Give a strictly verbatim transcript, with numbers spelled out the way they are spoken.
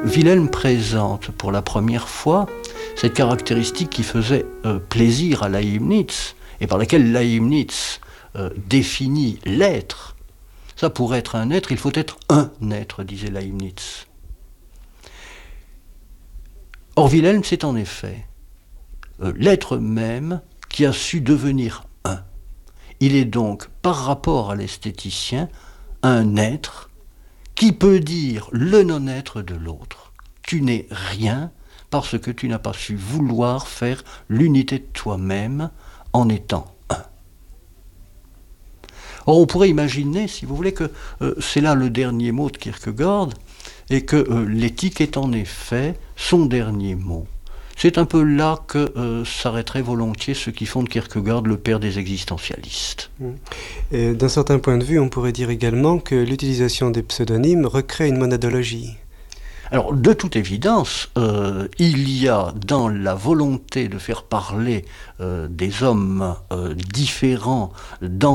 Wilhelm présente pour la première fois cette caractéristique qui faisait euh, plaisir à Leibniz et par laquelle Leibniz euh, définit l'être. Ça, pour être un être, il faut être un être, disait Leibniz. Or, Wilhelm, c'est en effet euh, l'être même qui a su devenir un. Il est donc, par rapport à l'esthéticien, un être qui peut dire le non-être de l'autre. Tu n'es rien parce que tu n'as pas su vouloir faire l'unité de toi-même en étant un. Or, on pourrait imaginer, si vous voulez, que euh, c'est là le dernier mot de Kierkegaard, et que euh, l'éthique est en effet son dernier mot. C'est un peu là que euh, s'arrêterait volontiers ceux qui font de Kierkegaard le père des existentialistes. D'un certain point de vue, on pourrait dire également que l'utilisation des pseudonymes recrée une monadologie. Alors, de toute évidence, euh, il y a dans la volonté de faire parler euh, des hommes euh, différents dans